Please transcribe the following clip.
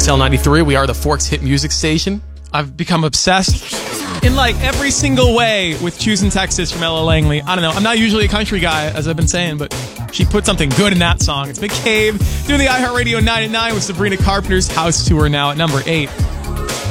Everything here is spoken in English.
KXL 93. We are the Forks Hit Music Station. I've become obsessed in like every single way with Choosing Texas from Ella Langley. I don't know. I'm not usually a country guy, as I've been saying, but she put something good in that song. It's McCabe doing the iHeartRadio 9 at 9 with Sabrina Carpenter's House Tour now at number 8.